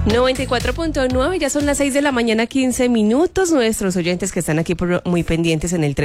94.9, ya son las 6 de la mañana, 15 minutos. Nuestros oyentes que están aquí muy pendientes en el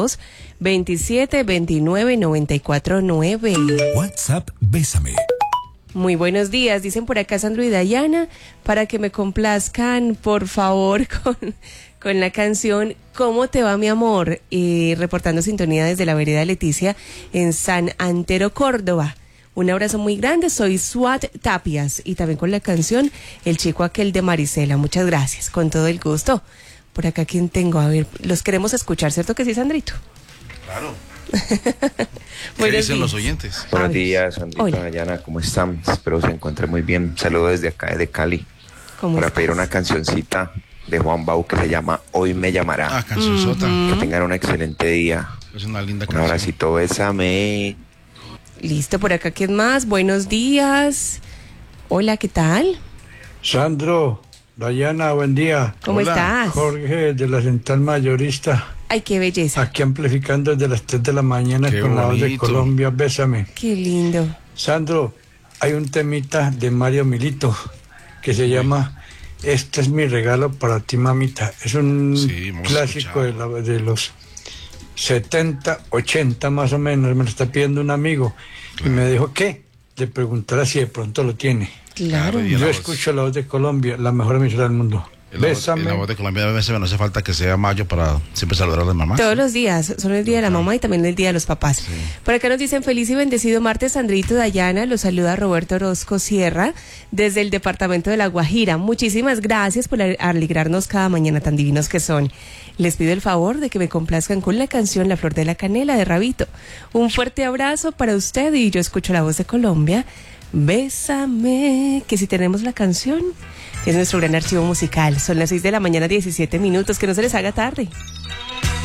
302-2729-949. WhatsApp Bésame. Muy buenos días, dicen por acá Sandro y Dayana, para que me complazcan, por favor, con la canción ¿Cómo te va, mi amor? Reportando sintonía desde la vereda Leticia en San Antero, Córdoba. Un abrazo muy grande, soy Suat Tapias, y también con la canción El chico aquel de Marisela. Muchas gracias, con todo el gusto. Por acá, ¿quién tengo? A ver, los queremos escuchar, ¿cierto que sí, Sandrito? Claro. ¿Qué dicen los oyentes? Buenos días, Sandrita, Dayana, ¿cómo están? Espero se encuentren muy bien. Saludos desde acá, desde Cali. Para pedir una cancioncita de Juan Bau que se llama Hoy me llamará. Ah, cancionzota. Que tengan un excelente día. Es una linda Un canción. abracito, bésame. Listo, por acá, ¿quién más? Buenos días. Hola, ¿qué tal? Sandro, Dayana, buen día. ¿Cómo Hola. estás? Jorge de la Central Mayorista, Ay, qué belleza. aquí amplificando desde las 3 de la mañana Qué con la voz de bonito. Colombia, bésame. Qué lindo. Sandro, hay un temita de Mario Milito que se llama Este es mi regalo para ti, mamita. Es un Sí, vamos a clásico de los 70, 80 más o menos. Me lo está pidiendo un amigo y me dijo que le preguntara si de pronto lo tiene. Claro. Y la Yo voz- escucho la voz de Colombia, la mejor emisora del mundo. Bésame. La voz de Colombia, bésame, no hace falta que sea mayo para siempre saludar a las mamás. Todos los días, son el día de la mamá y también el día de los papás. Por acá nos dicen feliz y bendecido martes, Sandrito, Dayana, los saluda Roberto Orozco Sierra desde el departamento de La Guajira. Muchísimas gracias por alegrarnos cada mañana tan divinos que son. Les pido el favor de que me complazcan con la canción La Flor de la Canela de Rabito. Un fuerte abrazo para usted y yo escucho la voz de Colombia. Bésame, que si tenemos la canción, es nuestro gran archivo musical. Son las 6 de la mañana, 17 minutos, que no se les haga tarde.